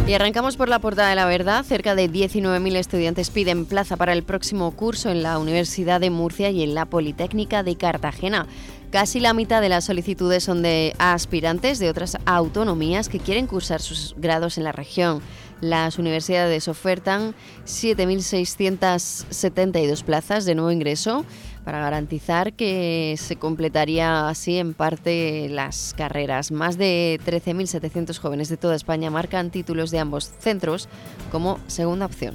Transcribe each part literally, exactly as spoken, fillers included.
Y arrancamos por la portada de La Verdad. Cerca de diecinueve mil estudiantes piden plaza para el próximo curso en la Universidad de Murcia y en la Politécnica de Cartagena. Casi la mitad de las solicitudes son de aspirantes de otras autonomías que quieren cursar sus grados en la región. Las universidades ofertan siete mil seiscientas setenta y dos plazas de nuevo ingreso para garantizar que se completaría así en parte las carreras. Más de trece mil setecientos jóvenes de toda España marcan títulos de ambos centros como segunda opción.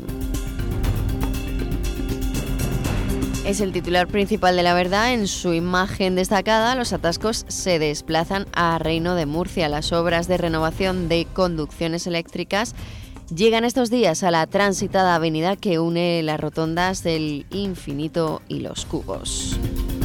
Es el titular principal de La Verdad. En su imagen destacada, los atascos se desplazan a Reino de Murcia. Las obras de renovación de conducciones eléctricas llegan estos días a la transitada avenida que une las rotondas del Infinito y los Cubos.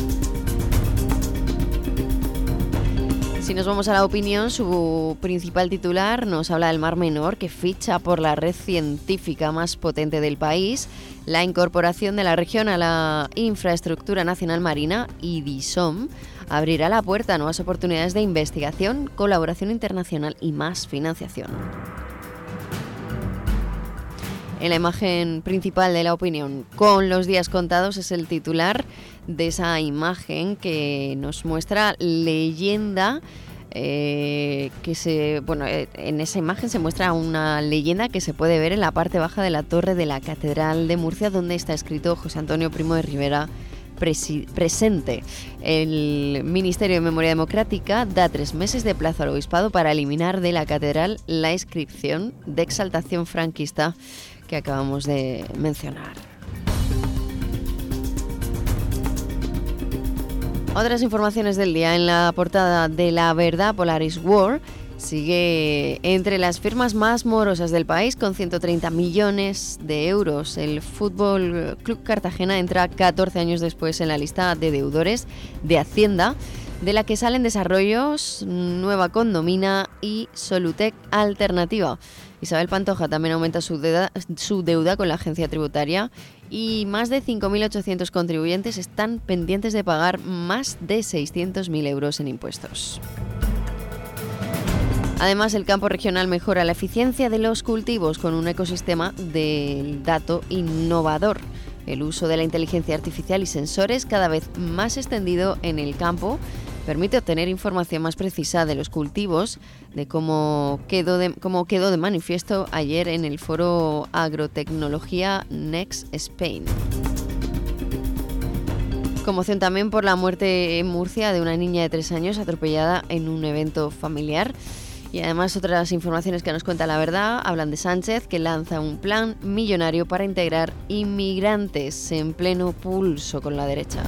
Si nos vamos a La Opinión, su principal titular nos habla del Mar Menor, que ficha por la red científica más potente del país, la incorporación de la región a la infraestructura nacional marina y DISOM abrirá la puerta a nuevas oportunidades de investigación, colaboración internacional y más financiación. En la imagen principal de La Opinión, con los días contados, es el titular de esa imagen que nos muestra leyenda. Eh, que se bueno eh, en esa imagen se muestra una leyenda que se puede ver en la parte baja de la torre de la Catedral de Murcia, donde está escrito José Antonio Primo de Rivera presi- presente. El Ministerio de Memoria Democrática da tres meses de plazo al obispado para eliminar de la catedral la inscripción de exaltación franquista que acabamos de mencionar. Otras informaciones del día. En la portada de La Verdad, Polaris War sigue entre las firmas más morosas del país con ciento treinta millones de euros. El Fútbol Club Cartagena entra catorce años después en la lista de deudores de Hacienda, de la que salen Desarrollos, Nueva Condomina y Solutec Alternativa. Isabel Pantoja también aumenta su deuda, su deuda con la agencia tributaria y más de cinco mil ochocientos contribuyentes están pendientes de pagar más de seiscientos mil euros en impuestos. Además, el campo regional mejora la eficiencia de los cultivos con un ecosistema del dato innovador. El uso de la inteligencia artificial y sensores cada vez más extendido en el campo permite obtener información más precisa de los cultivos, de cómo quedó de, cómo quedó de manifiesto ayer en el foro Agrotecnología Next Spain. Conmoción también por la muerte en Murcia de una niña de tres años atropellada en un evento familiar. Y además otras informaciones que nos cuenta La Verdad hablan de Sánchez, que lanza un plan millonario para integrar inmigrantes en pleno pulso con la derecha.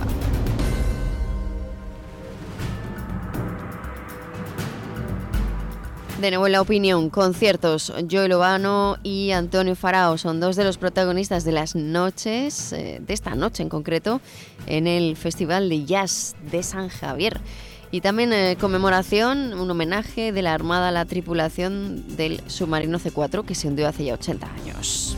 De nuevo en La Opinión, conciertos. Joel Obano y Antonio Farao son dos de los protagonistas de las noches, eh, de esta noche en concreto, en el Festival de Jazz de San Javier. Y también eh, conmemoración, un homenaje de la Armada a la tripulación del submarino ce cuatro que se hundió hace ya ochenta años.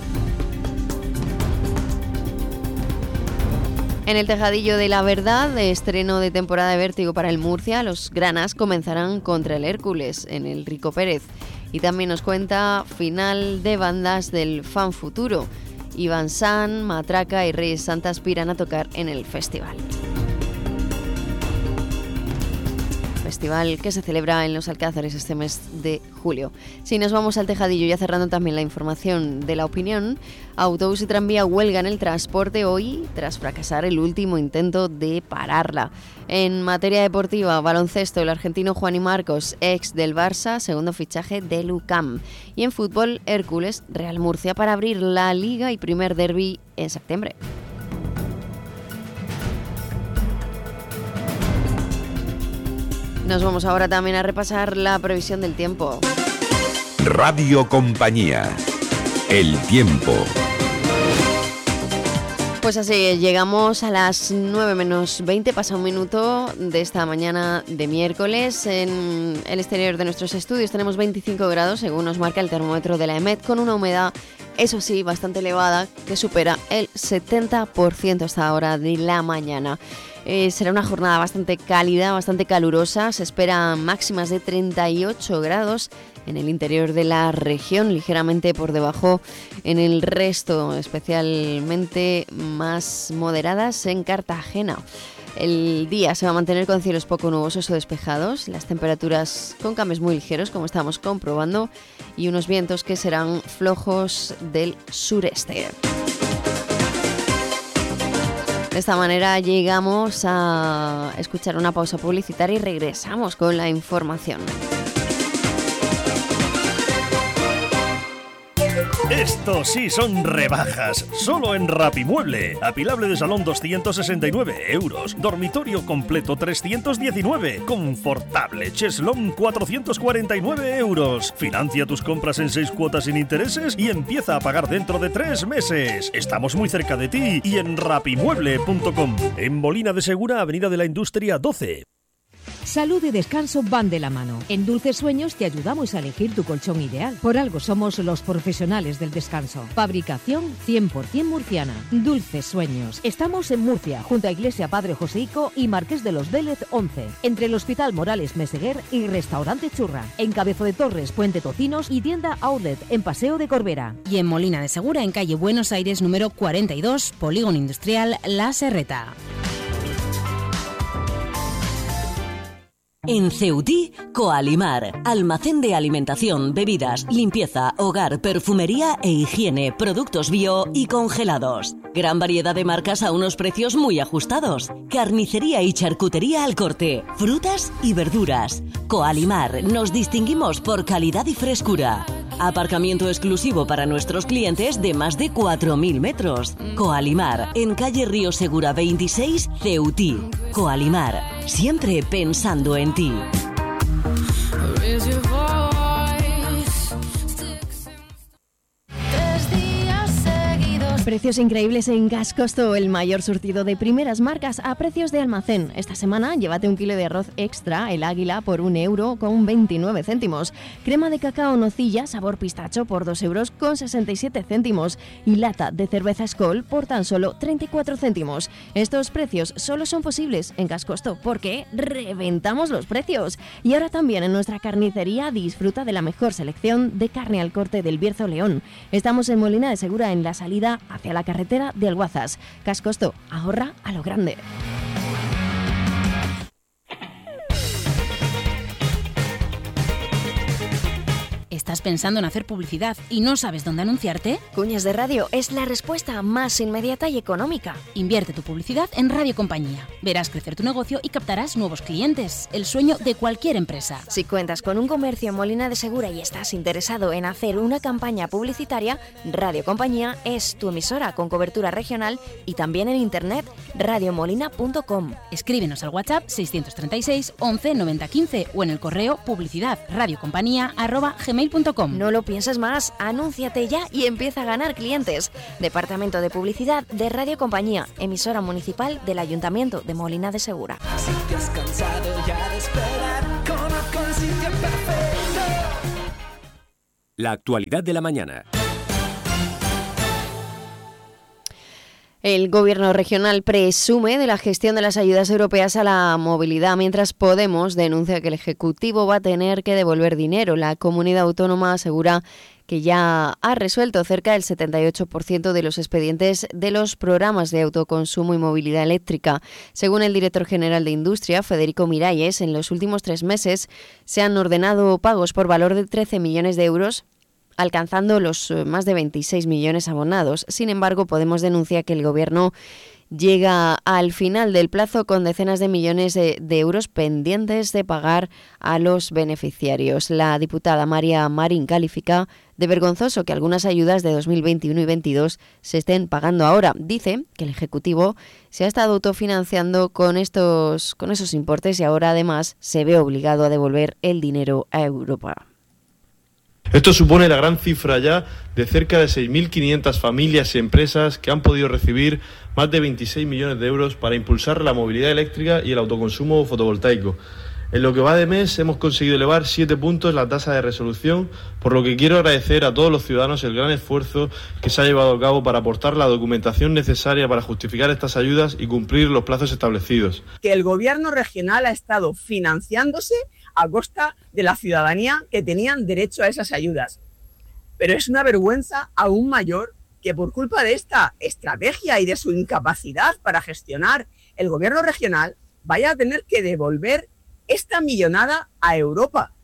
En el tejadillo de La Verdad, de estreno de temporada de Vértigo para el Murcia, los granas comenzarán contra el Hércules en el Rico Pérez. Y también nos cuenta final de bandas del Fan Futuro. Iván San, Matraca y Reyes Santa aspiran a tocar en el festival. Festival que se celebra en Los Alcázares este mes de julio. Si nos vamos al tejadillo, ya cerrando también la información de La Opinión, autobús y tranvía huelgan el transporte hoy tras fracasar el último intento de pararla. En materia deportiva, baloncesto, el argentino Juani Marcos, ex del Barça, segundo fichaje del U C A M. Y en fútbol, Hércules, Real Murcia para abrir la Liga y primer derbi en septiembre. Nos vamos ahora también a repasar la previsión del tiempo. Radio Compañía. El tiempo. Pues así, llegamos a las nueve menos veinte, pasa un minuto de esta mañana de miércoles. En el exterior de nuestros estudios tenemos veinticinco grados, según nos marca el termómetro de la EMET, con una humedad, eso sí, bastante elevada, que supera el setenta por ciento hasta ahora de la mañana. Eh, será una jornada bastante cálida, bastante calurosa. Se esperan máximas de treinta y ocho grados en el interior de la región, ligeramente por debajo en el resto, especialmente más moderadas en Cartagena. El día se va a mantener con cielos poco nubosos o despejados, las temperaturas con cambios muy ligeros, como estamos comprobando, y unos vientos que serán flojos del sureste. De esta manera llegamos a escuchar una pausa publicitaria y regresamos con la información. Esto sí son rebajas, solo en Rapimueble. Apilable de salón doscientos sesenta y nueve euros, dormitorio completo trescientos diecinueve, confortable cheslón cuatrocientos cuarenta y nueve euros. Financia tus compras en seis cuotas sin intereses y empieza a pagar dentro de tres meses. Estamos muy cerca de ti y en rapimueble punto com. En Molina de Segura, Avenida de la Industria doce. Salud y descanso van de la mano. En Dulces Sueños te ayudamos a elegir tu colchón ideal. Por algo somos los profesionales del descanso. Fabricación cien por ciento murciana. Dulces Sueños. Estamos en Murcia, junto a Iglesia Padre Joseico y Marqués de los Vélez once. Entre el Hospital Morales Meseguer y Restaurante Churra. En Cabezo de Torres, Puente Tocinos y tienda Outlet en Paseo de Corbera. Y en Molina de Segura, en calle Buenos Aires número cuarenta y dos, Polígono Industrial La Serreta. En Ceutí, Coalimar, almacén de alimentación, bebidas, limpieza, hogar, perfumería e higiene, productos bio y congelados. Gran variedad de marcas a unos precios muy ajustados. Carnicería y charcutería al corte, frutas y verduras. Coalimar, nos distinguimos por calidad y frescura. Aparcamiento exclusivo para nuestros clientes de más de cuatro mil metros. Coalimar, en calle Río Segura veintiséis, Ceutí. Coalimar, siempre pensando en ti. Precios increíbles en Gas Costo, el mayor surtido de primeras marcas a precios de almacén. Esta semana llévate un kilo de arroz extra, el Águila, por un euro con veintinueve céntimos. Crema de cacao nocilla, sabor pistacho, por dos euros con sesenta y siete céntimos. Y lata de cerveza Skol por tan solo treinta y cuatro céntimos. Estos precios solo son posibles en Gas Costo porque reventamos los precios. Y ahora también en nuestra carnicería disfruta de la mejor selección de carne al corte del Bierzo León. Estamos en Molina de Segura, en la salida hacia la carretera de Alguazas. Gas Costo, ahorra a lo grande. ¿Estás pensando en hacer publicidad y no sabes dónde anunciarte? Cuñas de Radio es la respuesta más inmediata y económica. Invierte tu publicidad en Radio Compañía. Verás crecer tu negocio y captarás nuevos clientes. El sueño de cualquier empresa. Si cuentas con un comercio en Molina de Segura y estás interesado en hacer una campaña publicitaria, Radio Compañía es tu emisora con cobertura regional y también en internet, radio molina punto com. Escríbenos al WhatsApp seiscientos treinta y seis once noventa quince o en el correo publicidad radiocompañía arroba gmail punto com. No lo pienses más, anúnciate ya y empieza a ganar clientes. Departamento de Publicidad de Radio Compañía, emisora municipal del Ayuntamiento de Molina de Segura. Si te has cansado ya de esperar, conozco el sitio perfecto. La actualidad de la mañana. El gobierno regional presume de la gestión de las ayudas europeas a la movilidad, mientras Podemos denuncia que el Ejecutivo va a tener que devolver dinero. La comunidad autónoma asegura que ya ha resuelto cerca del setenta y ocho por ciento de los expedientes de los programas de autoconsumo y movilidad eléctrica. Según el director general de Industria, Federico Miralles, en los últimos tres meses se han ordenado pagos por valor de trece millones de euros, alcanzando los más de veintiséis millones abonados. Sin embargo, Podemos denuncia que el Gobierno llega al final del plazo con decenas de millones de, de euros pendientes de pagar a los beneficiarios. La diputada María Marín califica de vergonzoso que algunas ayudas de dos mil veintiuno y veintidós se estén pagando ahora. Dice que el Ejecutivo se ha estado autofinanciando con estos, con esos importes y ahora además se ve obligado a devolver el dinero a Europa. Esto supone la gran cifra ya de cerca de seis mil quinientas familias y empresas que han podido recibir más de veintiséis millones de euros para impulsar la movilidad eléctrica y el autoconsumo fotovoltaico. En lo que va de mes hemos conseguido elevar siete puntos la tasa de resolución, por lo que quiero agradecer a todos los ciudadanos el gran esfuerzo que se ha llevado a cabo para aportar la documentación necesaria para justificar estas ayudas y cumplir los plazos establecidos. Que el gobierno regional ha estado financiándose a costa de la ciudadanía que tenían derecho a esas ayudas. Pero es una vergüenza aún mayor que por culpa de esta estrategia y de su incapacidad para gestionar, el gobierno regional vaya a tener que devolver esta millonada a Europa.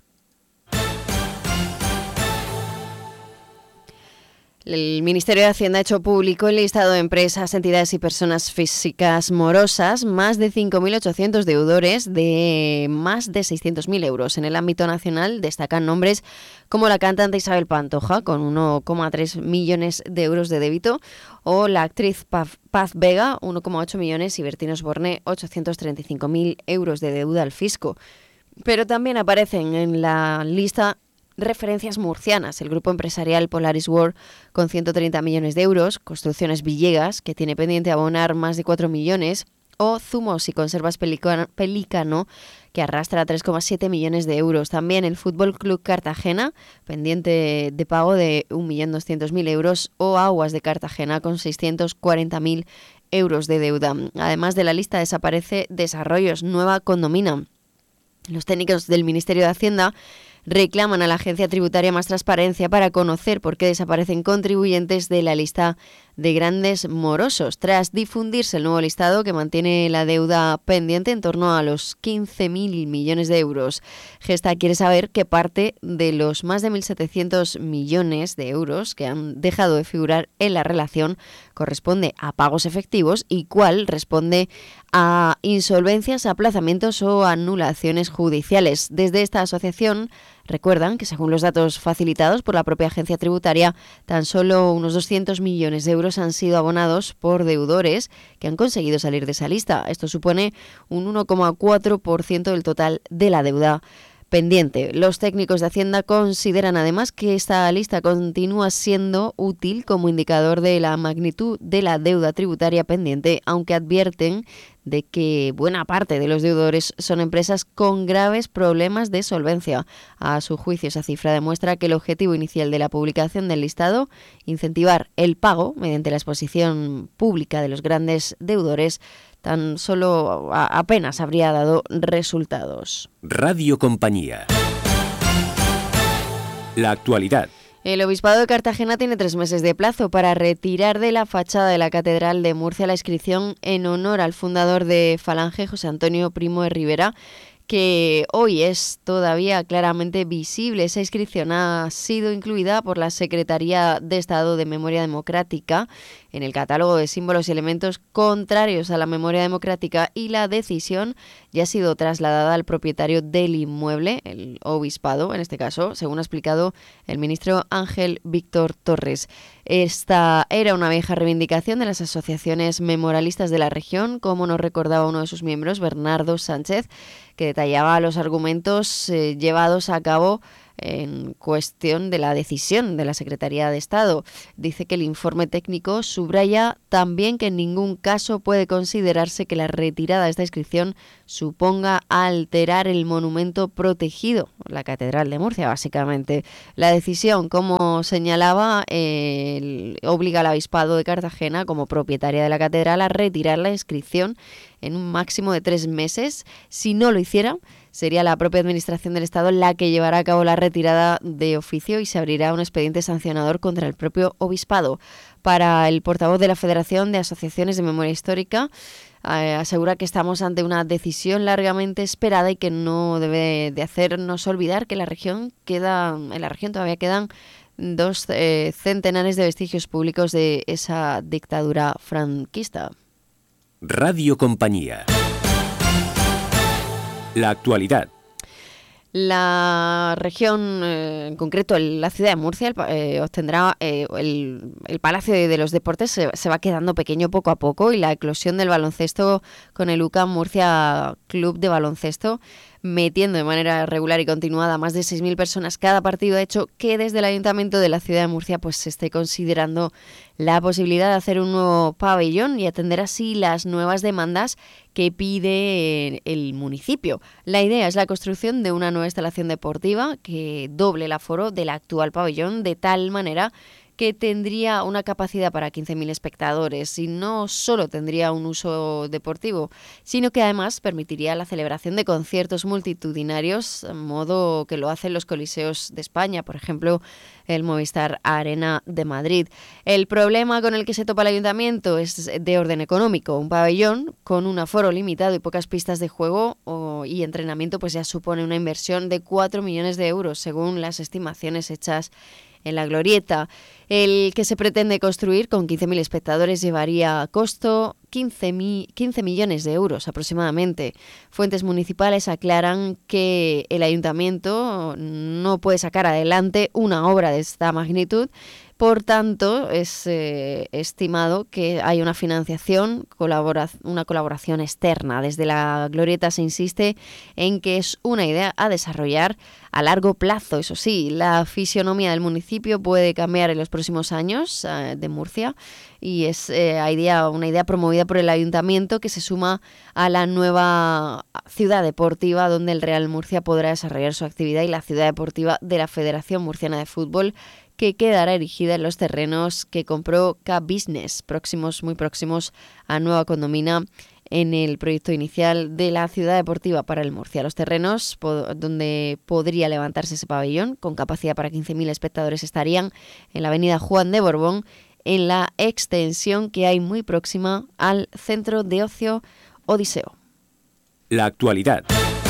El Ministerio de Hacienda ha hecho público el listado de empresas, entidades y personas físicas morosas, más de cinco mil ochocientos deudores de más de seiscientos mil euros. En el ámbito nacional destacan nombres como la cantante Isabel Pantoja, con uno coma tres millones de euros de débito, o la actriz Paz, Paz Vega, uno coma ocho millones, y Bertín Osborne, ochocientos treinta y cinco mil euros de deuda al fisco. Pero también aparecen en la lista referencias murcianas, el grupo empresarial Polaris World con ciento treinta millones de euros, Construcciones Villegas, que tiene pendiente abonar más de cuatro millones, o Zumos y Conservas Pelícano, que arrastra tres coma siete millones de euros. También el Fútbol Club Cartagena, pendiente de pago de un millón doscientos mil euros, o Aguas de Cartagena con seiscientos cuarenta mil euros de deuda. Además de la lista desaparece Desarrollos Nueva Condomina. Los técnicos del Ministerio de Hacienda reclaman a la agencia tributaria más transparencia para conocer por qué desaparecen contribuyentes de la lista de grandes morosos. Tras difundirse el nuevo listado, que mantiene la deuda pendiente en torno a los quince mil millones de euros, Gesta quiere saber qué parte de los más de mil setecientos millones de euros que han dejado de figurar en la relación corresponde a pagos efectivos y cuál responde a insolvencias, aplazamientos o anulaciones judiciales. Desde esta asociación recuerdan que, según los datos facilitados por la propia agencia tributaria, tan solo unos doscientos millones de euros han sido abonados por deudores que han conseguido salir de esa lista. Esto supone un uno coma cuatro por ciento del total de la deuda pendiente. Los técnicos de Hacienda consideran además que esta lista continúa siendo útil como indicador de la magnitud de la deuda tributaria pendiente, aunque advierten de que buena parte de los deudores son empresas con graves problemas de solvencia. A su juicio, esa cifra demuestra que el objetivo inicial de la publicación del listado, incentivar el pago mediante la exposición pública de los grandes deudores, tan solo a, apenas habría dado resultados. Radio Compañía. La actualidad. El Obispado de Cartagena tiene tres meses de plazo para retirar de la fachada de la Catedral de Murcia la inscripción en honor al fundador de Falange, José Antonio Primo de Rivera, que hoy es todavía claramente visible. Esa inscripción ha sido incluida por la Secretaría de Estado de Memoria Democrática en el catálogo de símbolos y elementos contrarios a la memoria democrática, y la decisión ya ha sido trasladada al propietario del inmueble, el obispado, en este caso, según ha explicado el ministro Ángel Víctor Torres. Esta era una vieja reivindicación de las asociaciones memorialistas de la región, como nos recordaba uno de sus miembros, Bernardo Sánchez, que detallaba los argumentos eh, llevados a cabo en cuestión de la decisión de la Secretaría de Estado. Dice que el informe técnico subraya también que en ningún caso puede considerarse que la retirada de esta inscripción suponga alterar el monumento protegido, la Catedral de Murcia, básicamente. La decisión, como señalaba, eh, obliga al Obispado de Cartagena, como propietaria de la catedral, a retirar la inscripción en un máximo de tres meses. Si no lo hiciera, sería la propia Administración del Estado la que llevará a cabo la retirada de oficio y se abrirá un expediente sancionador contra el propio Obispado. Para el portavoz de la Federación de Asociaciones de Memoria Histórica, eh, asegura que estamos ante una decisión largamente esperada y que no debe de hacernos olvidar que la región queda, en la región todavía quedan dos eh, centenares de vestigios públicos de esa dictadura franquista. Radio Compañía. La actualidad. La región, eh, en concreto la ciudad de Murcia, eh, obtendrá eh, el, el Palacio de los Deportes se, se va quedando pequeño poco a poco, y la eclosión del baloncesto con el U C A M Murcia Club de Baloncesto metiendo de manera regular y continuada a más de seis mil personas cada partido, ha hecho que desde el Ayuntamiento de la ciudad de Murcia pues se esté considerando la posibilidad de hacer un nuevo pabellón y atender así las nuevas demandas que pide el municipio. La idea es la construcción de una nueva instalación deportiva que doble el aforo del actual pabellón de tal manera que tendría una capacidad para quince mil espectadores y no solo tendría un uso deportivo, sino que además permitiría la celebración de conciertos multitudinarios, modo que lo hacen los coliseos de España, por ejemplo, el Movistar Arena de Madrid. El problema con el que se topa el ayuntamiento es de orden económico. Un pabellón con un aforo limitado y pocas pistas de juego o, y entrenamiento pues ya supone una inversión de cuatro millones de euros, según las estimaciones hechas en la Glorieta. El que se pretende construir con quince mil espectadores llevaría a costo quince millones de euros aproximadamente. Fuentes municipales aclaran que el ayuntamiento no puede sacar adelante una obra de esta magnitud. Por tanto, es eh, estimado que hay una financiación, colabora- una colaboración externa. Desde la Glorieta se insiste en que es una idea a desarrollar a largo plazo. Eso sí, la fisionomía del municipio puede cambiar en los próximos años eh, de Murcia y es eh, idea, una idea promovida por el Ayuntamiento que se suma a la nueva ciudad deportiva donde el Real Murcia podrá desarrollar su actividad y la ciudad deportiva de la Federación Murciana de Fútbol, que quedará erigida en los terrenos que compró K-Business, próximos, muy próximos a Nueva Condomina, en el proyecto inicial de la ciudad deportiva para el Murcia. Los terrenos po- donde podría levantarse ese pabellón, con capacidad para quince mil espectadores, estarían en la avenida Juan de Borbón, en la extensión que hay muy próxima al Centro de Ocio Odiseo. La actualidad.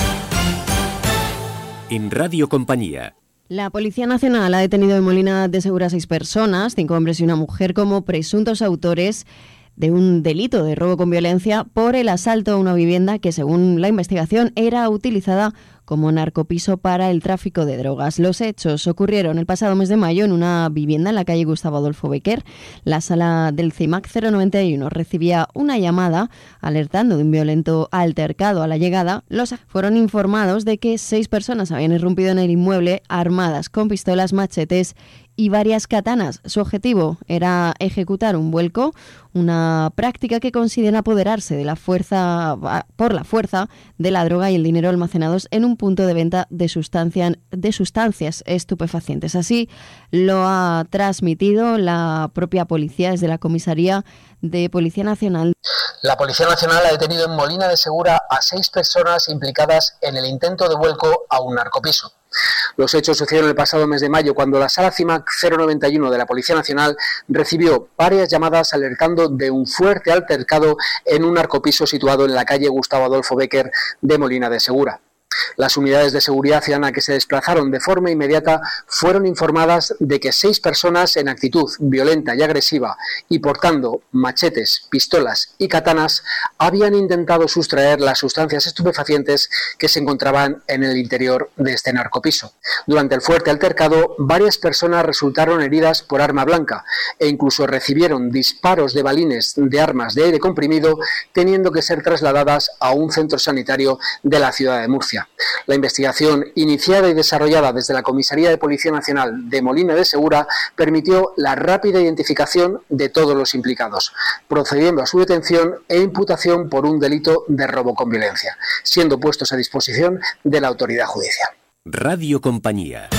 En Radio Compañía. La Policía Nacional ha detenido en Molina de Segura a seis personas, cinco hombres y una mujer, como presuntos autores de un delito de robo con violencia por el asalto a una vivienda que, según la investigación, era utilizada como narcopiso para el tráfico de drogas. Los hechos ocurrieron el pasado mes de mayo en una vivienda en la calle Gustavo Adolfo Bécquer. La sala del CIMAC cero noventa y uno recibía una llamada alertando de un violento altercado. A la llegada, los fueron informados de que seis personas habían irrumpido en el inmueble armadas con pistolas, machetes y varias katanas. Su objetivo era ejecutar un vuelco, una práctica que considera apoderarse de la fuerza por la fuerza de la droga y el dinero almacenados en un punto de venta de, sustancia, de sustancias estupefacientes. Así lo ha transmitido la propia policía desde la Comisaría de Policía Nacional. La Policía Nacional ha detenido en Molina de Segura a seis personas implicadas en el intento de vuelco a un narcopiso. Los hechos sucedieron el pasado mes de mayo, cuando la sala CIMAC cero noventa y uno de la Policía Nacional recibió varias llamadas alertando de un fuerte altercado en un narcopiso situado en la calle Gustavo Adolfo Bécquer de Molina de Segura. Las unidades de seguridad ciudadana que se desplazaron de forma inmediata fueron informadas de que seis personas en actitud violenta y agresiva y portando machetes, pistolas y katanas habían intentado sustraer las sustancias estupefacientes que se encontraban en el interior de este narcopiso. Durante el fuerte altercado, varias personas resultaron heridas por arma blanca e incluso recibieron disparos de balines de armas de aire comprimido, teniendo que ser trasladadas a un centro sanitario de la ciudad de Murcia. La investigación, iniciada y desarrollada desde la Comisaría de Policía Nacional de Molina de Segura, permitió la rápida identificación de todos los implicados, procediendo a su detención e imputación por un delito de robo con violencia, siendo puestos a disposición de la autoridad judicial. Radio Compañía.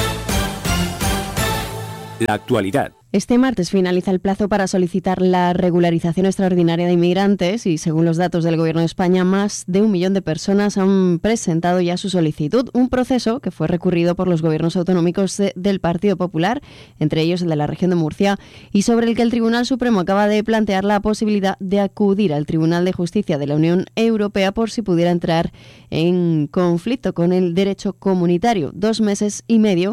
La actualidad. Este martes finaliza el plazo para solicitar la regularización extraordinaria de inmigrantes y, según los datos del Gobierno de España, más de un millón de personas han presentado ya su solicitud. Un proceso que fue recurrido por los gobiernos autonómicos de, del Partido Popular, entre ellos el de la región de Murcia, y sobre el que el Tribunal Supremo acaba de plantear la posibilidad de acudir al Tribunal de Justicia de la Unión Europea por si pudiera entrar en conflicto con el derecho comunitario. Dos meses y medio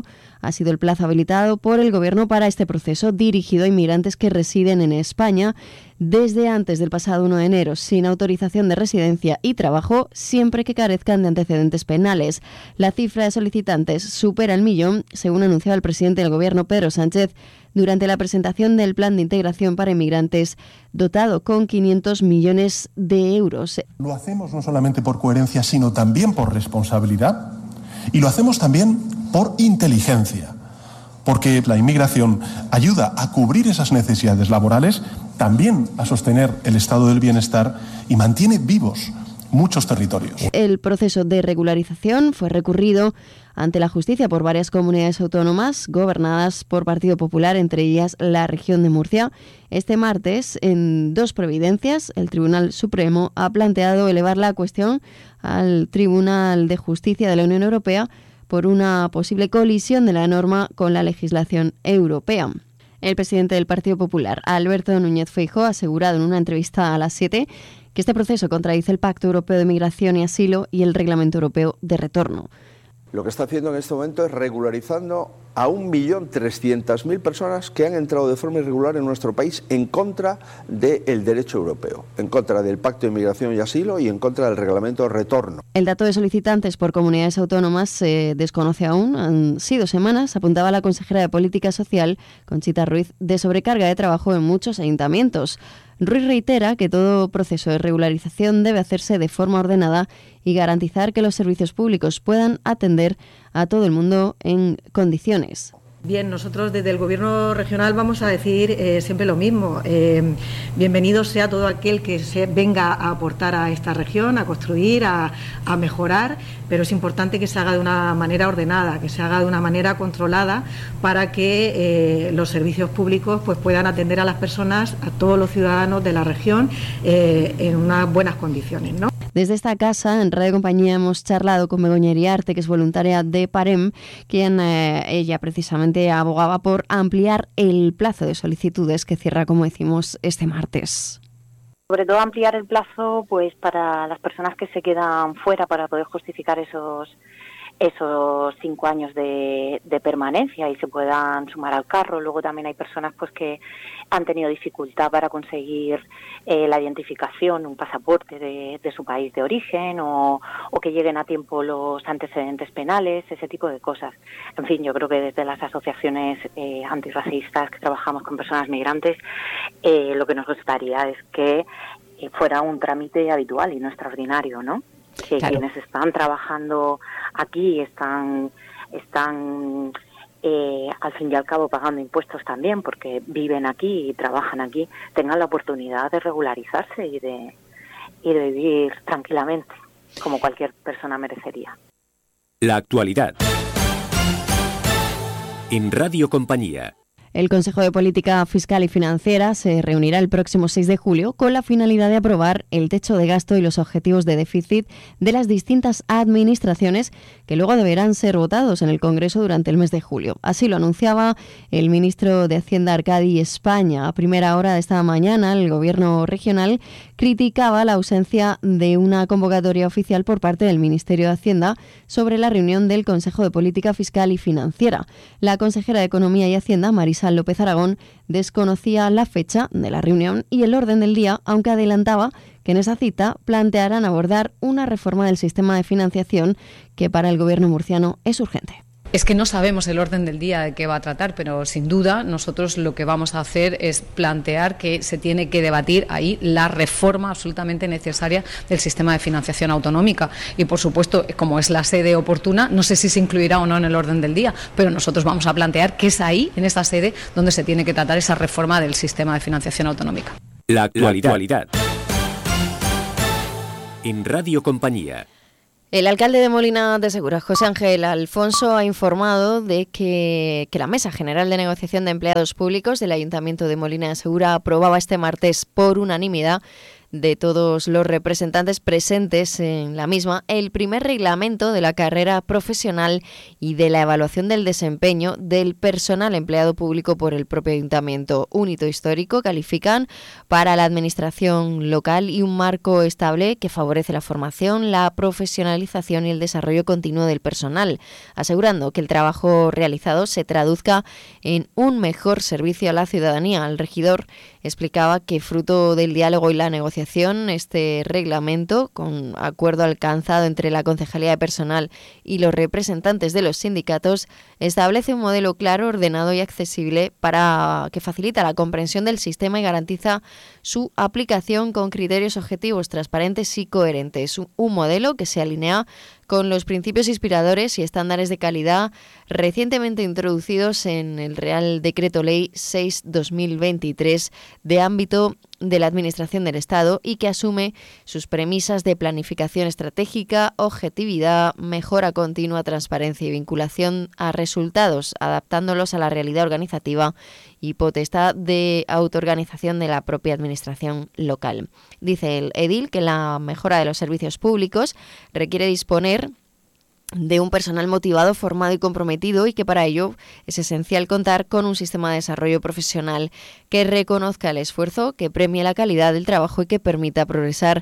ha sido el plazo habilitado por el Gobierno para este proceso, dirigido a inmigrantes que residen en España desde antes del pasado uno de enero, sin autorización de residencia y trabajo, siempre que carezcan de antecedentes penales. La cifra de solicitantes supera el millón, según anunciaba el presidente del Gobierno, Pedro Sánchez, durante la presentación del Plan de Integración para Inmigrantes, dotado con quinientos millones de euros. Lo hacemos no solamente por coherencia, sino también por responsabilidad, y lo hacemos también por inteligencia, porque la inmigración ayuda a cubrir esas necesidades laborales, también a sostener el estado del bienestar y mantiene vivos muchos territorios. El proceso de regularización fue recurrido ante la justicia por varias comunidades autónomas gobernadas por Partido Popular, entre ellas la región de Murcia. Este martes, en dos providencias, el Tribunal Supremo ha planteado elevar la cuestión al Tribunal de Justicia de la Unión Europea por una posible colisión de la norma con la legislación europea. El presidente del Partido Popular, Alberto Núñez Feijóo, ha asegurado en una entrevista a las siete que este proceso contradice el Pacto Europeo de Migración y Asilo y el Reglamento Europeo de Retorno. Lo que está haciendo en este momento es regularizando a un millón trescientas mil personas que han entrado de forma irregular en nuestro país en contra del derecho europeo, en contra del Pacto de Migración y Asilo y en contra del Reglamento de Retorno. El dato de solicitantes por comunidades autónomas se desconoce aún. Han sido semanas, apuntaba la consejera de Política Social, Conchita Ruiz, de sobrecarga de trabajo en muchos ayuntamientos. Ruiz reitera que todo proceso de regularización debe hacerse de forma ordenada y garantizar que los servicios públicos puedan atender a todo el mundo en condiciones. Bien, nosotros desde el Gobierno regional vamos a decir eh, siempre lo mismo. Eh, bienvenido sea todo aquel que se venga a aportar a esta región, a construir, a, a mejorar, pero es importante que se haga de una manera ordenada, que se haga de una manera controlada para que eh, los servicios públicos pues, puedan atender a las personas, a todos los ciudadanos de la región eh, en unas buenas condiciones, ¿no? Desde esta casa, en Radio Compañía, hemos charlado con Begoña Iriarte, que es voluntaria de Parem, quien eh, ella precisamente abogaba por ampliar el plazo de solicitudes que cierra, como decimos, este martes. Sobre todo ampliar el plazo pues para las personas que se quedan fuera para poder justificar esos esos cinco años de, de permanencia y se puedan sumar al carro. Luego también hay personas pues que han tenido dificultad para conseguir eh, la identificación, un pasaporte de, de su país de origen o, o que lleguen a tiempo los antecedentes penales, ese tipo de cosas. En fin, yo creo que desde las asociaciones eh, antirracistas que trabajamos con personas migrantes, eh, lo que nos gustaría es que eh, fuera un trámite habitual y no extraordinario, ¿no? Que claro. Quienes están trabajando aquí están están eh, al fin y al cabo pagando impuestos también porque viven aquí y trabajan aquí, tengan la oportunidad de regularizarse y de, y de vivir tranquilamente como cualquier persona merecería. La actualidad en Radio Compañía. El Consejo de Política Fiscal y Financiera se reunirá el próximo seis de julio con la finalidad de aprobar el techo de gasto y los objetivos de déficit de las distintas administraciones que luego deberán ser votados en el Congreso durante el mes de julio. Así lo anunciaba el ministro de Hacienda, Arcadi España. A primera hora de esta mañana, el Gobierno regional criticaba la ausencia de una convocatoria oficial por parte del Ministerio de Hacienda sobre la reunión del Consejo de Política Fiscal y Financiera. La consejera de Economía y Hacienda, Marisa López Aragón, desconocía la fecha de la reunión y el orden del día, aunque adelantaba que en esa cita plantearán abordar una reforma del sistema de financiación que para el Gobierno murciano es urgente. Es que no sabemos el orden del día de qué va a tratar, pero sin duda nosotros lo que vamos a hacer es plantear que se tiene que debatir ahí la reforma absolutamente necesaria del sistema de financiación autonómica. Y por supuesto, como es la sede oportuna, no sé si se incluirá o no en el orden del día, pero nosotros vamos a plantear que es ahí, en esta sede, donde se tiene que tratar esa reforma del sistema de financiación autonómica. La actualidad, la actualidad. En Radio Compañía. El alcalde de Molina de Segura, José Ángel Alfonso, ha informado de que, que la Mesa General de Negociación de Empleados Públicos del Ayuntamiento de Molina de Segura aprobaba este martes por unanimidad de todos los representantes presentes en la misma el primer reglamento de la carrera profesional y de la evaluación del desempeño del personal empleado público por el propio ayuntamiento. Un hito histórico, califican, para la administración local y un marco estable que favorece la formación, la profesionalización y el desarrollo continuo del personal, asegurando que el trabajo realizado se traduzca en un mejor servicio a la ciudadanía. El regidor explicaba que fruto del diálogo y la negociación, este reglamento, con acuerdo alcanzado entre la Concejalía de Personal y los representantes de los sindicatos, establece un modelo claro, ordenado y accesible para que facilita la comprensión del sistema y garantiza su aplicación con criterios objetivos, transparentes y coherentes. Un modelo que se alinea con los principios inspiradores y estándares de calidad recientemente introducidos en el Real Decreto Ley seis barra dos mil veintitrés de ámbito de la Administración del Estado y que asume sus premisas de planificación estratégica, objetividad, mejora continua, transparencia y vinculación a resultados, adaptándolos a la realidad organizativa y potestad de autoorganización de la propia Administración local. Dice el edil que la mejora de los servicios públicos requiere disponer de un personal motivado, formado y comprometido, y que para ello es esencial contar con un sistema de desarrollo profesional que reconozca el esfuerzo, que premie la calidad del trabajo y que permita progresar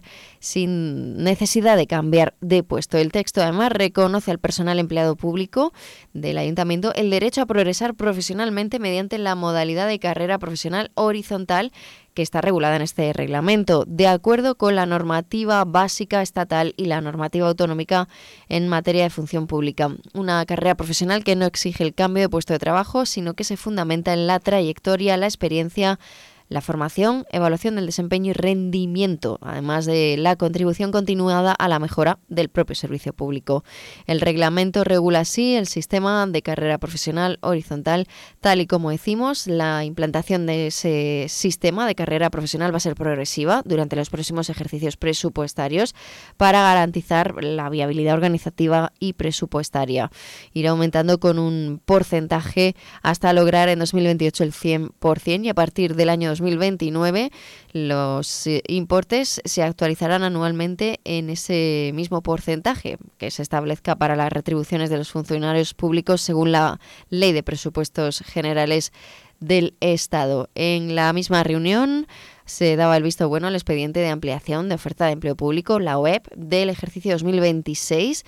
sin necesidad de cambiar de puesto. El texto además reconoce al personal empleado público del ayuntamiento el derecho a progresar profesionalmente mediante la modalidad de carrera profesional horizontal que está regulada en este reglamento, de acuerdo con la normativa básica estatal y la normativa autonómica en materia de función pública. Una carrera profesional que no exige el cambio de puesto de trabajo, sino que se fundamenta en la trayectoria, la experiencia, la formación, evaluación del desempeño y rendimiento, además de la contribución continuada a la mejora del propio servicio público. El reglamento regula así el sistema de carrera profesional horizontal, tal y como decimos. La implantación de ese sistema de carrera profesional va a ser progresiva durante los próximos ejercicios presupuestarios para garantizar la viabilidad organizativa y presupuestaria. Irá aumentando con un porcentaje hasta lograr en dos mil veintiocho el cien por ciento, y a partir del año dos mil veintinueve los eh, importes se actualizarán anualmente en ese mismo porcentaje que se establezca para las retribuciones de los funcionarios públicos según la Ley de Presupuestos Generales del Estado. En la misma reunión se daba el visto bueno al expediente de ampliación de oferta de empleo público, la O E P, del ejercicio dos mil veintiséis,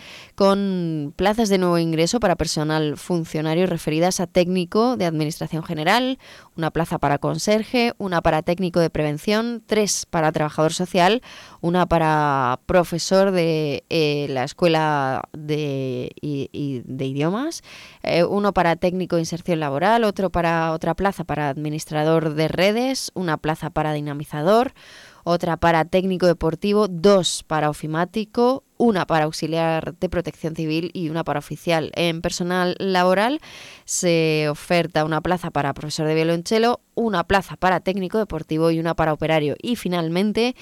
con plazas de nuevo ingreso para personal funcionario referidas a técnico de Administración General, una plaza para conserje, una para técnico de prevención, tres para trabajador social, una para profesor de eh, la Escuela de, y, y de Idiomas, eh, uno para técnico de inserción laboral, otro para otra plaza para administrador de redes, una plaza para dinamizador, otra para técnico deportivo, dos para ofimático, una para auxiliar de protección civil y una para oficial. En personal laboral se oferta una plaza para profesor de violonchelo, una plaza para técnico deportivo y una para operario. Y finalmente,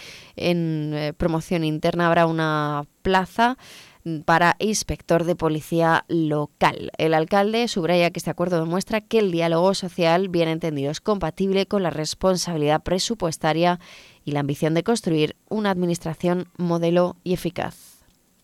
en eh, promoción interna habrá una plaza para inspector de policía local. El alcalde subraya que este acuerdo demuestra que el diálogo social, bien entendido, es compatible con la responsabilidad presupuestaria y la ambición de construir una administración modelo y eficaz.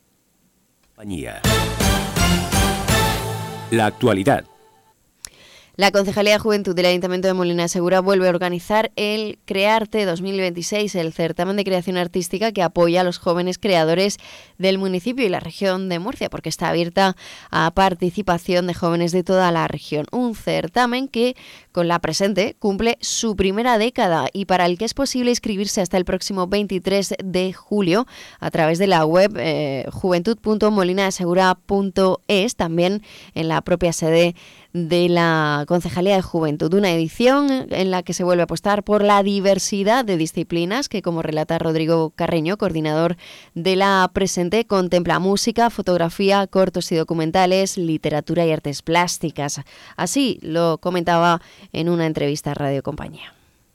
La actualidad. La Concejalía de Juventud del Ayuntamiento de Molina de Segura vuelve a organizar el Crearte dos mil veintiséis, el certamen de creación artística que apoya a los jóvenes creadores del municipio y la región de Murcia, porque está abierta a participación de jóvenes de toda la región. Un certamen que, con la presente, cumple su primera década y para el que es posible inscribirse hasta el próximo veintitrés de julio a través de la web eh, juventud punto molina de segura punto es, también en la propia sede de la Concejalía de Juventud. Una edición en la que se vuelve a apostar por la diversidad de disciplinas que, como relata Rodrigo Carreño, coordinador de la presente, contempla música, fotografía, cortos y documentales, literatura y artes plásticas. Así lo comentaba en una entrevista a Radio Compañía.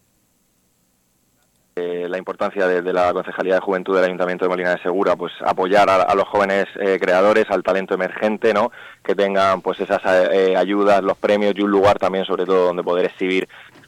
Eh, la importancia de, de la Concejalía de Juventud del Ayuntamiento de Molina de Segura, pues apoyar a, a los jóvenes eh, creadores, al talento emergente, ¿no? Que tengan pues esas eh, ayudas, los premios y un lugar también, sobre todo, donde poder exhibir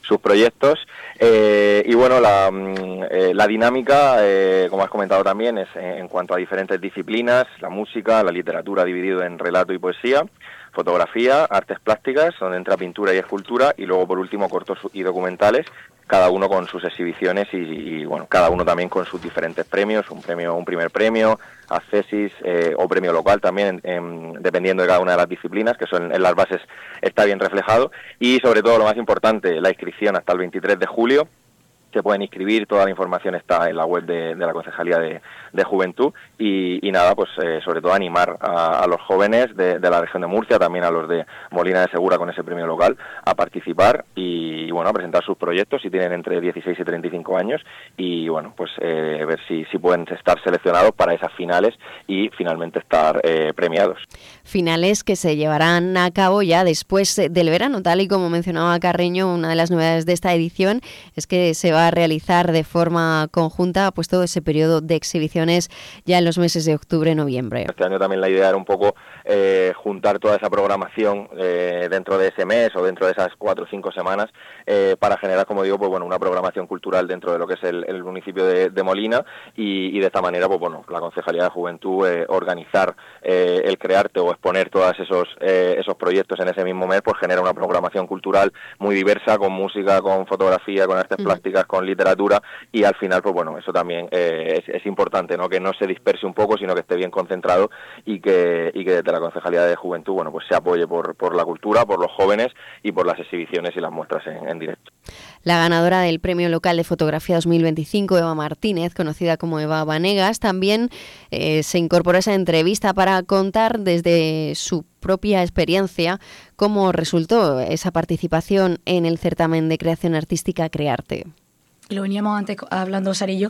sus proyectos. Eh, y bueno, la, eh, la dinámica, eh, como has comentado también, es en cuanto a diferentes disciplinas: la música, la literatura dividido en relato y poesía, fotografía, artes plásticas, donde entra pintura y escultura, y luego por último cortos y documentales, cada uno con sus exhibiciones y, y bueno, cada uno también con sus diferentes premios, un premio, un primer premio, accesis eh, o premio local también, en, en, dependiendo de cada una de las disciplinas, que son en las bases está bien reflejado, y sobre todo lo más importante, la inscripción hasta el veintitrés de julio. Se pueden inscribir, toda la información está en la web de, de la Concejalía de, de Juventud y, y nada, pues eh, sobre todo animar a, a los jóvenes de, de la región de Murcia, también a los de Molina de Segura con ese premio local, a participar y, y bueno, a presentar sus proyectos si tienen entre dieciséis y treinta y cinco años y bueno, pues eh, ver si, si pueden estar seleccionados para esas finales y finalmente estar eh, premiados. Finales que se llevarán a cabo ya después del verano, tal y como mencionaba Carreño. Una de las novedades de esta edición es que se va a realizar de forma conjunta pues todo ese periodo de exhibiciones ya en los meses de octubre y noviembre. Este año también la idea era un poco eh, juntar toda esa programación eh, dentro de ese mes o dentro de esas cuatro o cinco semanas eh, para generar, como digo, pues bueno, una programación cultural dentro de lo que es el, el municipio de, de Molina y, y de esta manera, pues bueno, la Concejalía de Juventud eh, organizar eh, el crearte o exponer todos esos eh, esos proyectos en ese mismo mes, pues genera una programación cultural muy diversa, con música, con fotografía, con artes uh-huh. plásticas, con literatura, y al final, pues bueno, eso también eh, es, es importante, ¿no? Que no se disperse un poco, sino que esté bien concentrado y que y que desde la Concejalía de Juventud, bueno, pues se apoye por, por la cultura, por los jóvenes y por las exhibiciones y las muestras en, en directo. La ganadora del Premio Local de Fotografía dos mil veinticinco, Eva Martínez, conocida como Eva Vanegas, también eh, se incorporó a esa entrevista para contar desde su propia experiencia cómo resultó esa participación en el certamen de creación artística Crearte. Lo veníamos antes hablando Sara y yo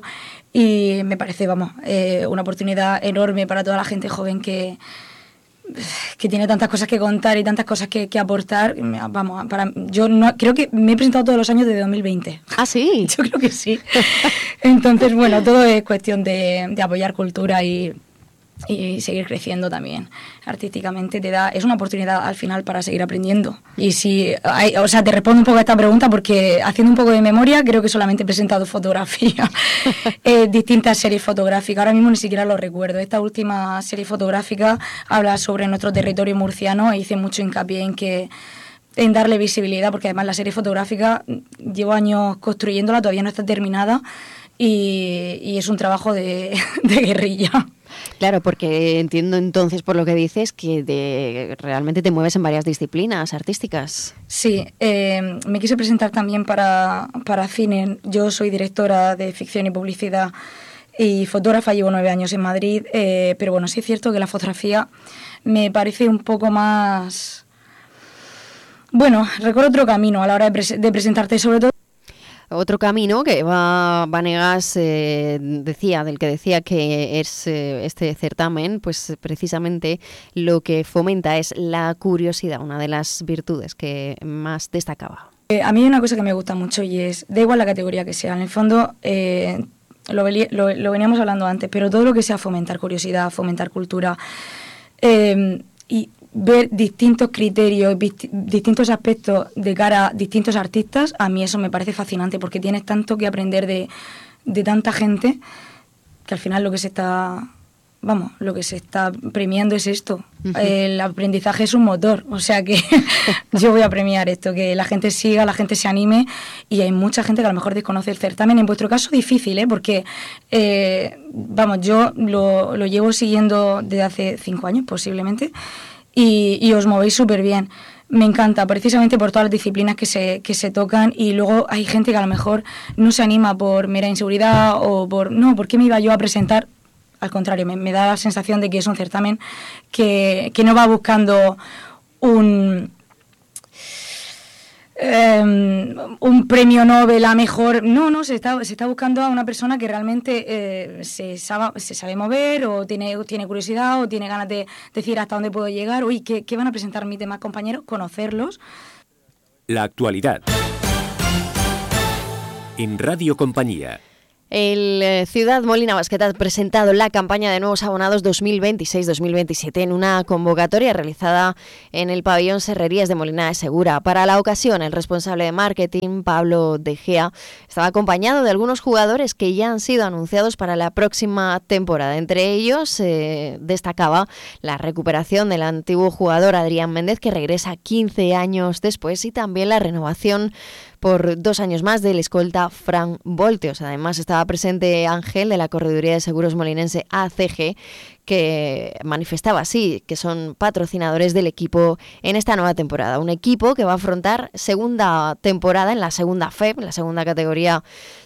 y me parece, vamos, eh, una oportunidad enorme para toda la gente joven que, que tiene tantas cosas que contar y tantas cosas que, que aportar. Vamos, para yo no, creo que me he presentado todos los años desde dos mil veinte. ¿Ah, sí? Yo creo que sí. Entonces, bueno, todo es cuestión de, de apoyar cultura y... y seguir creciendo también artísticamente. Te da, es una oportunidad al final para seguir aprendiendo. Y si hay, o sea, te respondo un poco a esta pregunta porque haciendo un poco de memoria creo que solamente he presentado fotografía, eh, distintas series fotográficas, ahora mismo ni siquiera lo recuerdo. Esta última serie fotográfica habla sobre nuestro territorio murciano e hice mucho hincapié en que en darle visibilidad, porque además la serie fotográfica llevo años construyéndola, todavía no está terminada y, y es un trabajo de, de guerrilla. Claro, porque entiendo entonces por lo que dices que de, realmente te mueves en varias disciplinas artísticas. Sí, eh, me quise presentar también para, para cine. Yo soy directora de ficción y publicidad y fotógrafa, llevo nueve años en Madrid, eh, pero bueno, sí es cierto que la fotografía me parece un poco más... Bueno, recorre otro camino a la hora de, pres- de presentarte, sobre todo. Otro camino que Eva Vanegas eh, decía, del que decía que es eh, este certamen, pues precisamente lo que fomenta es la curiosidad, una de las virtudes que más destacaba. Eh, a mí hay una cosa que me gusta mucho y es, da igual la categoría que sea, en el fondo eh, lo, lo, lo veníamos hablando antes, pero todo lo que sea fomentar curiosidad, fomentar cultura eh, y ver distintos criterios, distintos aspectos de cara a distintos artistas, a mí eso me parece fascinante porque tienes tanto que aprender de, de tanta gente que al final lo que se está, vamos, lo que se está premiando es esto. Uh-huh. El aprendizaje es un motor, o sea que yo voy a premiar esto, que la gente siga, la gente se anime y hay mucha gente que a lo mejor desconoce el certamen. En vuestro caso difícil, ¿eh? Porque, eh, vamos, yo lo, lo llevo siguiendo desde hace cinco años posiblemente. Y, y os movéis súper bien. Me encanta, precisamente por todas las disciplinas que se, que se tocan y luego hay gente que a lo mejor no se anima por mera inseguridad o por, no, ¿por qué me iba yo a presentar? Al contrario, me, me da la sensación de que es un certamen que, que no va buscando un... Eh, un premio Nobel a mejor, no, no, se está, se está buscando a una persona que realmente eh, se, sabe, se sabe mover o tiene, tiene curiosidad o tiene ganas de decir hasta dónde puedo llegar, uy, ¿qué, qué van a presentar mis demás compañeros? Conocerlos. La actualidad en Radio Compañía. El eh, Ciudad Molina Basket ha presentado la campaña de nuevos abonados dos mil veintiséis dos mil veintisiete en una convocatoria realizada en el pabellón Serrerías de Molina de Segura. Para la ocasión, el responsable de marketing, Pablo De Gea, estaba acompañado de algunos jugadores que ya han sido anunciados para la próxima temporada. Entre ellos eh, destacaba la recuperación del antiguo jugador Adrián Méndez, que regresa quince años después, y también la renovación por dos años más del escolta Fran Volteos. Además estaba presente Ángel de la Correduría de Seguros Molinense A C G, que manifestaba así que son patrocinadores del equipo en esta nueva temporada. Un equipo que va a afrontar segunda temporada en la segunda F E B, en la segunda categoría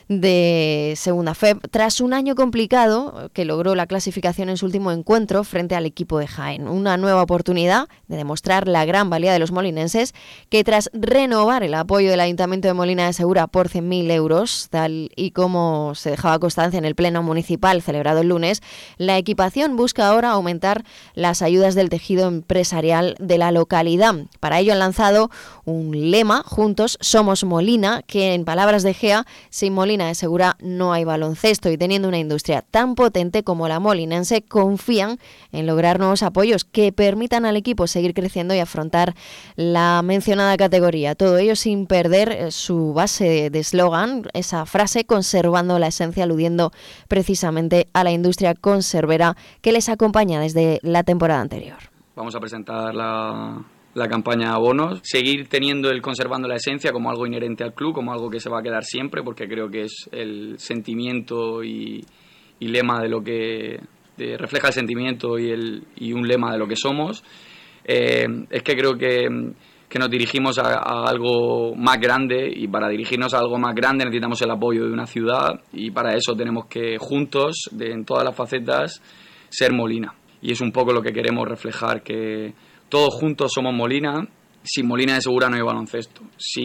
de segunda F E B, tras un año complicado que logró la clasificación en su último encuentro frente al equipo de Jaén. Una nueva oportunidad de demostrar la gran valía de los molinenses, que tras renovar el apoyo del Ayuntamiento de Molina de Segura por cien mil euros, tal y como se dejaba constancia en el pleno municipal celebrado el lunes, la equipación busca ahora aumentar las ayudas del tejido empresarial de la localidad. Para ello han lanzado un lema: Juntos somos Molina, que en palabras de Gea, sin Molina de Segura no hay baloncesto, y teniendo una industria tan potente como la molinense, confían en lograr nuevos apoyos que permitan al equipo seguir creciendo y afrontar la mencionada categoría. Todo ello sin perder su base de eslogan, esa frase: conservando la esencia, aludiendo precisamente a la industria conservera que les acompaña desde la temporada anterior. Vamos a presentar la, la campaña Abonos, seguir teniendo el conservando la esencia como algo inherente al club, como algo que se va a quedar siempre, porque creo que es el sentimiento y, y lema de lo que de, refleja el sentimiento y, el, y un lema de lo que somos. Eh, es que creo que, que nos dirigimos a, a algo más grande, y para dirigirnos a algo más grande necesitamos el apoyo de una ciudad, y para eso tenemos que juntos, de, en todas las facetas, ser Molina. Y es un poco lo que queremos reflejar, que todos juntos somos Molina. Sin Molina de Segura no hay baloncesto.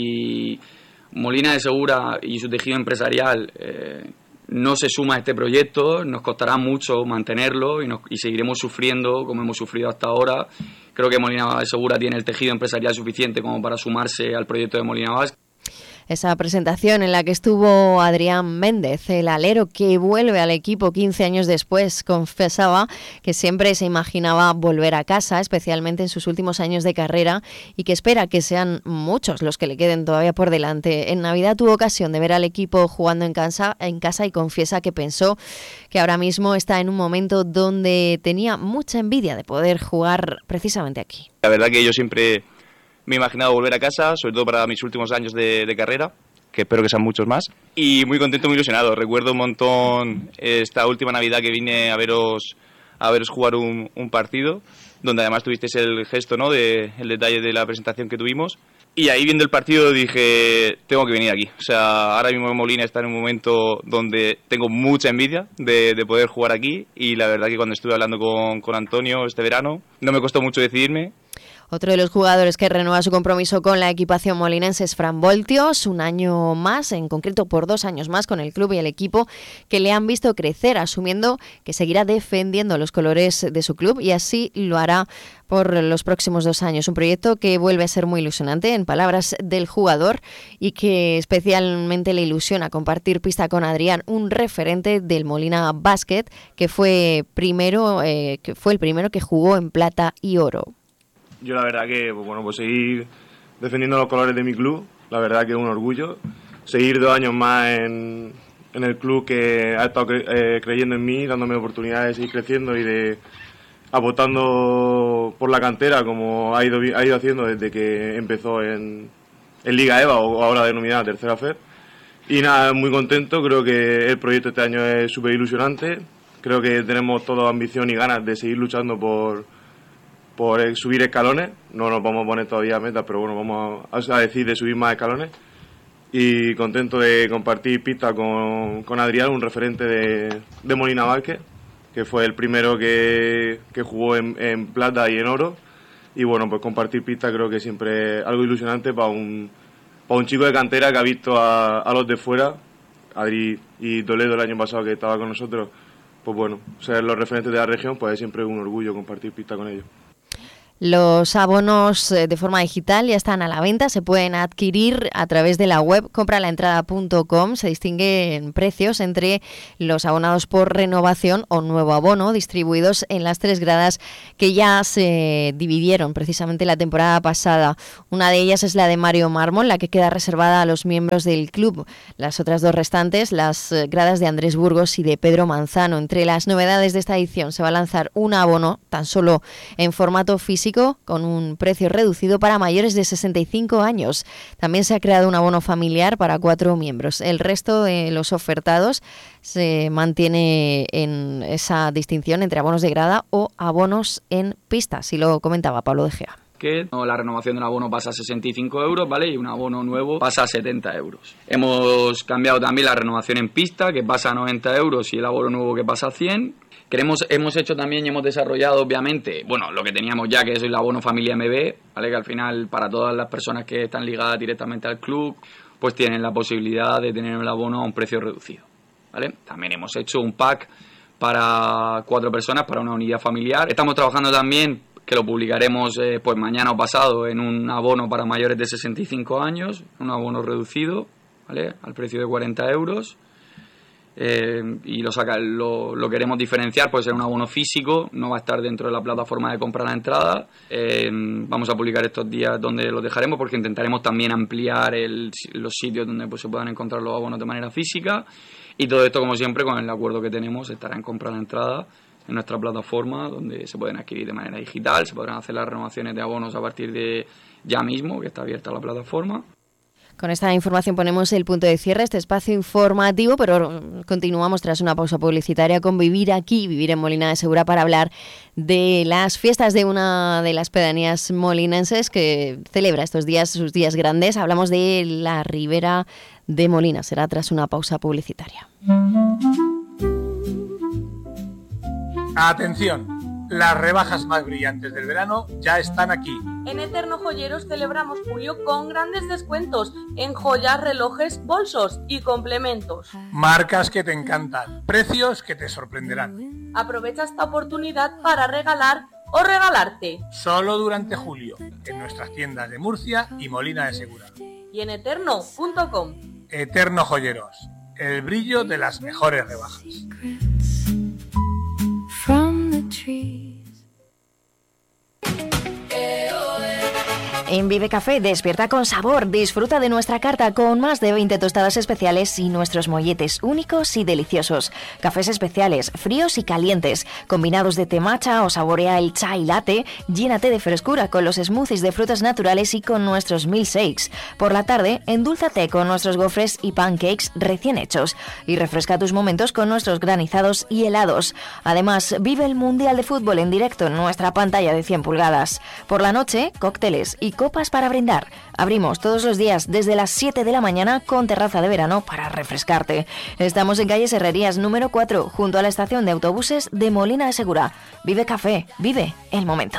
Si Molina de Segura y su tejido empresarial eh, no se suma a este proyecto, nos costará mucho mantenerlo y, nos, y seguiremos sufriendo como hemos sufrido hasta ahora. Creo que Molina de Segura tiene el tejido empresarial suficiente como para sumarse al proyecto de Molina Basket. Esa presentación en la que estuvo Adrián Méndez, el alero que vuelve al equipo quince años después, confesaba que siempre se imaginaba volver a casa, especialmente en sus últimos años de carrera, y que espera que sean muchos los que le queden todavía por delante. En Navidad tuvo ocasión de ver al equipo jugando en casa, en casa y confiesa que pensó que ahora mismo está en un momento donde tenía mucha envidia de poder jugar precisamente aquí. La verdad que yo siempre me he imaginado volver a casa, sobre todo para mis últimos años de, de carrera, que espero que sean muchos más. Y muy contento, muy ilusionado. Recuerdo un montón esta última Navidad que vine a veros a veros jugar un, un partido, donde además tuvisteis el gesto, ¿no?, de, el detalle de la presentación que tuvimos. Y ahí viendo el partido dije, tengo que venir aquí. O sea, ahora mismo Molina está en un momento donde tengo mucha envidia de, de poder jugar aquí. Y la verdad que cuando estuve hablando con, con Antonio este verano, no me costó mucho decidirme. Otro de los jugadores que renueva su compromiso con la equipación molinense es Fran Volteos, un año más, en concreto por dos años más, con el club y el equipo, que le han visto crecer, asumiendo que seguirá defendiendo los colores de su club, y así lo hará por los próximos dos años. Un proyecto que vuelve a ser muy ilusionante, en palabras del jugador, y que especialmente le ilusiona compartir pista con Adrián, un referente del Molina Basket, que fue primero, eh, que fue el primero que jugó en plata y oro. Yo la verdad que, pues bueno, pues seguir defendiendo los colores de mi club, la verdad que es un orgullo. Seguir dos años más en, en el club que ha estado cre- eh, creyendo en mí, dándome oportunidades de seguir creciendo y de apostando por la cantera, como ha ido, ha ido haciendo desde que empezó en, en Liga EVA, o ahora denominada Tercera F E B. Y nada, muy contento, creo que el proyecto este año es súper ilusionante, creo que tenemos toda ambición y ganas de seguir luchando por por subir escalones. No nos vamos a poner todavía metas, pero bueno, vamos a decir de subir más escalones, y contento de compartir pista con, con Adrián, un referente de, de Molina Basket, que fue el primero que, que jugó en, en plata y en oro, y bueno, pues compartir pista creo que siempre es algo ilusionante para un, para un chico de cantera que ha visto a, a los de fuera, Adri y Toledo el año pasado que estaba con nosotros, pues bueno, ser los referentes de la región, pues es siempre un orgullo compartir pista con ellos. Los abonos de forma digital ya están a la venta, se pueden adquirir a través de la web compralaentrada punto com. Se distinguen precios entre los abonados por renovación o nuevo abono, distribuidos en las tres gradas que ya se dividieron precisamente la temporada pasada. Una de ellas es la de Mario Mármol, la que queda reservada a los miembros del club. Las otras dos restantes, las gradas de Andrés Burgos y de Pedro Manzano. Entre las novedades de esta edición se va a lanzar un abono tan solo en formato físico, con un precio reducido para mayores de sesenta y cinco años. También se ha creado un abono familiar para cuatro miembros. El resto de los ofertados se mantiene en esa distinción entre abonos de grada o abonos en pista, así lo comentaba Pablo De Gea. Que la renovación de un abono pasa a sesenta y cinco euros, ¿vale? Y un abono nuevo pasa a setenta euros. Hemos cambiado también la renovación en pista, que pasa a noventa euros, y el abono nuevo, que pasa a cien. Queremos, hemos hecho también y hemos desarrollado, obviamente, bueno, lo que teníamos ya, que es el abono familia M B, ¿vale? Que al final, para todas las personas que están ligadas directamente al club, pues tienen la posibilidad de tener el abono a un precio reducido, ¿vale? También hemos hecho un pack para cuatro personas, para una unidad familiar. Estamos trabajando también, que lo publicaremos eh, pues mañana o pasado, en un abono para mayores de sesenta y cinco años, un abono reducido, ¿vale? Al precio de cuarenta euros. Eh, y lo, saca, lo, lo queremos diferenciar, puede ser un abono físico, no va a estar dentro de la plataforma de compra a la entrada. Eh, vamos a publicar estos días donde lo dejaremos, porque intentaremos también ampliar el, los sitios donde pues, se puedan encontrar los abonos de manera física, y todo esto, como siempre, con el acuerdo que tenemos, estará en compra a la entrada en nuestra plataforma, donde se pueden adquirir de manera digital, se podrán hacer las renovaciones de abonos a partir de ya mismo, que está abierta la plataforma. Con esta información ponemos el punto de cierre a este espacio informativo, pero continuamos tras una pausa publicitaria con Vivir Aquí, Vivir en Molina de Segura, para hablar de las fiestas de una de las pedanías molinenses que celebra estos días, sus días grandes. Hablamos de la Ribera de Molina. Será tras una pausa publicitaria. Atención, las rebajas más brillantes del verano ya están aquí. En Eterno Joyeros celebramos julio con grandes descuentos en joyas, relojes, bolsos y complementos. Marcas que te encantan, precios que te sorprenderán. Aprovecha esta oportunidad para regalar o regalarte. Solo durante julio, en nuestras tiendas de Murcia y Molina de Segura. Y en eterno punto com. Eterno Joyeros, el brillo de las mejores rebajas. From the trees. En Vive Café despierta con sabor, disfruta de nuestra carta con más de veinte tostadas especiales y nuestros molletes únicos y deliciosos. Cafés especiales, fríos y calientes, combinados de té matcha o saborea el chai latte, llénate de frescura con los smoothies de frutas naturales y con nuestros milkshakes. Por la tarde, endúlzate con nuestros gofres y pancakes recién hechos y refresca tus momentos con nuestros granizados y helados. Además, vive el Mundial de Fútbol en directo en nuestra pantalla de cien pulgadas. Por la noche, cócteles y copas para brindar. Abrimos todos los días desde las siete de la mañana con terraza de verano para refrescarte. Estamos en calle Herrerías número cuatro, junto a la estación de autobuses de Molina de Segura. Vive Café, vive el momento.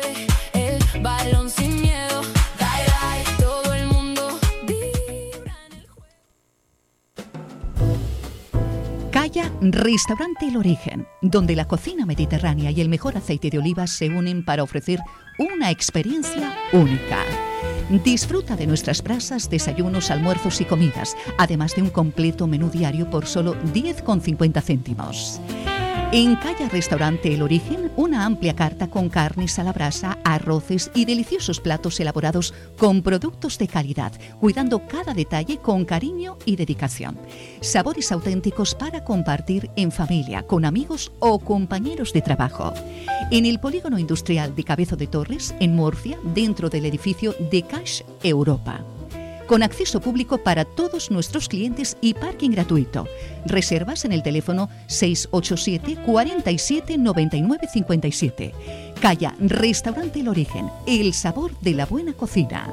Calla Restaurante El Origen, donde la cocina mediterránea y el mejor aceite de oliva se unen para ofrecer una experiencia única. Disfruta de nuestras brasas, desayunos, almuerzos y comidas, además de un completo menú diario por solo diez con cincuenta céntimos. En Calla Restaurante El Origen, una amplia carta con carnes a la brasa, arroces y deliciosos platos elaborados con productos de calidad, cuidando cada detalle con cariño y dedicación. Sabores auténticos para compartir en familia, con amigos o compañeros de trabajo. En el polígono industrial de Cabezo de Torres, en Murcia, dentro del edificio de Cash Europa. Con acceso público para todos nuestros clientes y parking gratuito. Reservas en el teléfono seis ocho siete, cuarenta y siete, noventa y nueve cincuenta y siete. Calla Restaurante El Origen, el sabor de la buena cocina.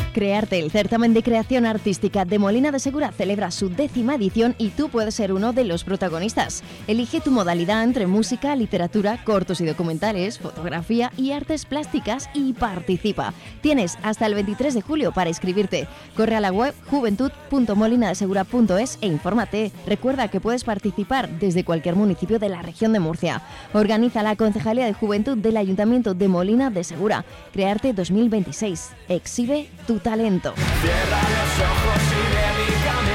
Crearte, el certamen de creación artística de Molina de Segura, celebra su décima edición y tú puedes ser uno de los protagonistas. Elige tu modalidad entre música, literatura, cortos y documentales, fotografía y artes plásticas y participa. Tienes hasta el veintitrés de julio para inscribirte. Corre a la web juventud punto molina de segura punto es e infórmate. Recuerda que puedes participar desde cualquier municipio de la región de Murcia. Organiza la Concejalía de Juventud del Ayuntamiento de Molina de Segura. Crearte dos mil veintiséis. Exhibe tu talento. Cierra los ojos y dedícame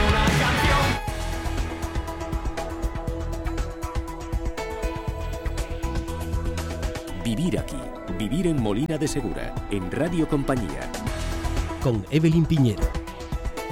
una canción. Vivir aquí, vivir en Molina de Segura, en Radio Compañía. Con Evelyn Piñero.